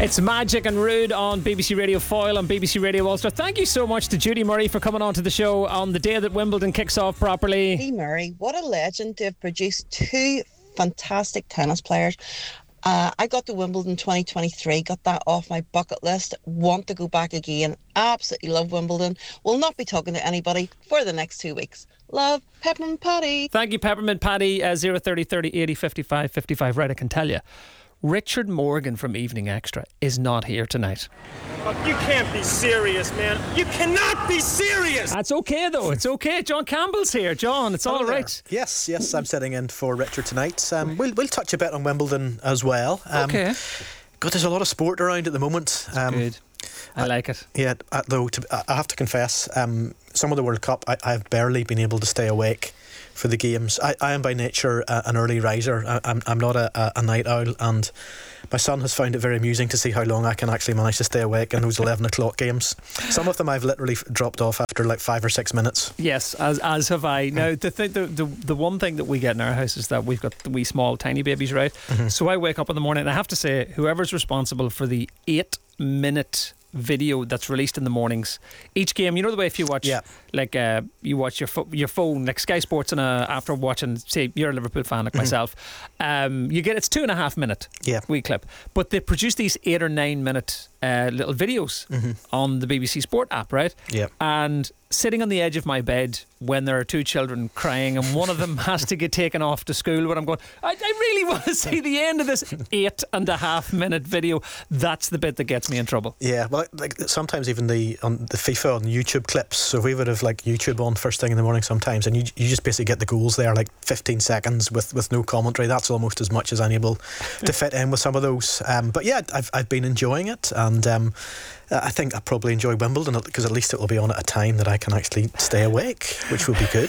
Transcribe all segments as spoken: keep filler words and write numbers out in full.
It's Magic and Rude on B B C Radio Foyle and B B C Radio Ulster. Thank you so much to Judy Murray for coming on to the show on the day that Wimbledon kicks off properly. Judy Murray, what a legend to have produced two fantastic tennis players. Uh, I got to Wimbledon twenty twenty-three, got that off my bucket list, want to go back again, absolutely love Wimbledon. Will not be talking to anybody for the next two weeks. Love, Peppermint Patty. Thank you, Peppermint Patty. uh, zero thirty thirty eighty fifty-five fifty-five. Right, I can tell you, Richard Morgan from Evening Extra is not here tonight. You can't be serious, man. You cannot be serious. That's okay, though. It's okay. John Campbell's here. John, it's all Hello right. there. Yes, yes, I'm sitting in for Richard tonight. Um, we'll we'll touch a bit on Wimbledon as well. Um, okay. God, there's a lot of sport around at the moment. Um, Good. I like it. Yeah, uh, though to, I have to confess, um, some of the World Cup, I, I've barely been able to stay awake for the games. I, I am by nature uh, an early riser. I, I'm I'm not a, a, a night owl, and my son has found it very amusing to see how long I can actually manage to stay awake in those eleven o'clock games. Some of them I've literally dropped off after like five or six minutes. Yes, as as have I. Now the th- the, the the one thing that we get in our house is that we've got the wee small tiny babies, right? Mm-hmm. So I wake up in the morning and I have to say, whoever's responsible for the eight minute video that's released in the mornings, each game, you know the way if you watch, yeah. like uh, you watch your fo- your phone, like Sky Sports, and uh, after watching, say you're a Liverpool fan like mm-hmm. myself, um, you get it's two and a half minute yeah. wee clip, but they produce these eight or nine minute uh, little videos mm-hmm. on the B B C Sport app, right? Yeah. And sitting on the edge of my bed when there are two children crying and one of them has to get taken off to school, when I'm going, I, I really want to see the end of this eight and a half minute video. That's the bit that gets me in trouble. Yeah, well, like sometimes even the on the FIFA on YouTube clips. So we would have like YouTube on first thing in the morning sometimes, and you you just basically get the goals there, like fifteen seconds with, with no commentary. That's almost as much as I'm able to fit in with some of those. Um, but yeah, I've I've been enjoying it, and um, I think I probably enjoy Wimbledon because at least it will be on at a time that I can actually stay awake, which will be good.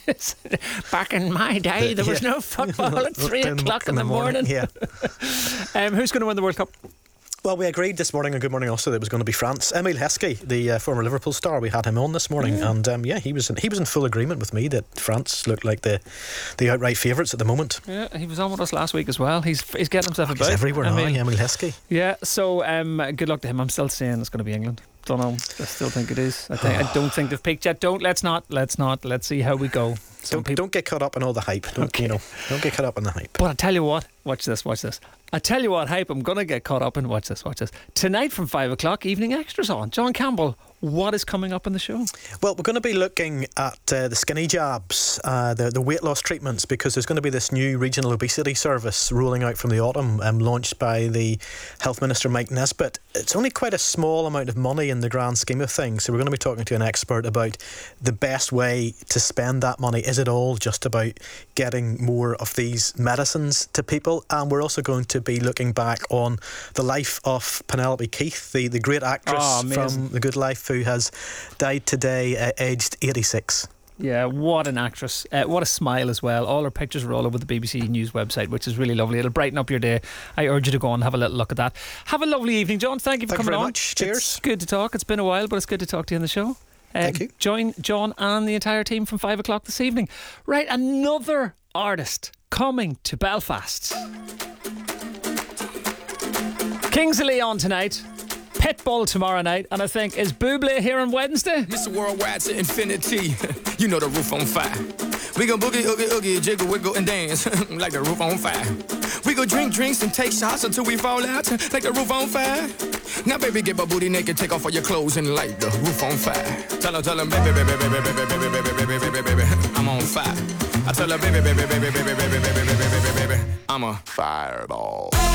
Back in my day, there was yeah. no football at three o'clock in the morning. morning. Yeah. um, who's going to win the World Cup? Well, we agreed this morning on Good Morning Ulster that it was going to be France. Emile Heskey, the uh, former Liverpool star, we had him on this morning, mm. and um, yeah, he was in, he was in full agreement with me that France looked like the the outright favourites at the moment. Yeah, he was on with us last week as well. He's he's getting himself oh, about. He's everywhere now, Emile. Emile Heskey. Yeah, so um, good luck to him. I'm still saying it's going to be England. Don't know. I still think it is. I think I don't think they've peaked yet. Don't let's not let's not let's see how we go. Some don't, people, don't get caught up in all the hype. Don't okay. you know? Don't get caught up in the hype. But I tell you what, watch this, watch this. I tell you what, hype. I'm gonna get caught up in. Watch this, watch this. Tonight from five o'clock, Evening Extras on. John Campbell. What is coming up in the show? Well, we're going to be looking at uh, the skinny jabs, uh, the, the weight loss treatments, because there's going to be this new regional obesity service rolling out from the autumn, um, launched by the Health Minister Mike Nesbitt. It's only quite a small amount of money in the grand scheme of things, so we're going to be talking to an expert about the best way to spend that money. Is it all just about getting more of these medicines to people? And we're also going to be looking back on the life of Penelope Keith, the, the great actress oh, from The Good Life, who has died today, uh, aged eighty-six. Yeah, what an actress. Uh, what a smile as well. All her pictures are all over the B B C News website, which is really lovely. It'll brighten up your day. I urge you to go and have a little look at that. Have a lovely evening, John. Thank you for Thank coming you very on. Much. Cheers. It's good to talk. It's been a while, but it's good to talk to you on the show. Uh, Thank you. Join John and the entire team from five o'clock this evening. Right, another artist coming to Belfast. Kingsley on tonight. Pitbull tomorrow night, and I think is Bublé here on Wednesday. Mister Worldwide to infinity. You know the roof on fire. We gon' boogie, oogie, oogie, jiggle, wiggle, and dance like the roof on fire. We go drink drinks and take shots until we fall out like the roof on fire. Now, baby, get my booty naked, take off all your clothes and light the roof on fire. Tell her, tell her, baby, baby, baby, baby, baby, baby, baby, baby, baby, baby, I'm on fire. I tell her, baby, baby, baby, baby, baby, baby, baby, baby, baby, baby, I'm a fireball.